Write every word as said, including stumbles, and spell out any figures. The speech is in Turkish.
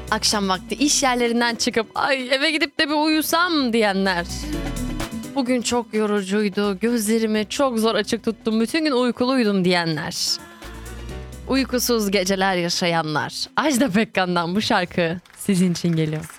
Akşam vakti iş yerlerinden çıkıp ay eve gidip de bir uyusam diyenler. Bugün çok yorucuydu, gözlerimi çok zor açık tuttum, bütün gün uykuluydum diyenler. Uykusuz geceler yaşayanlar. Ajda Pekkan'dan bu şarkı sizin için geliyor.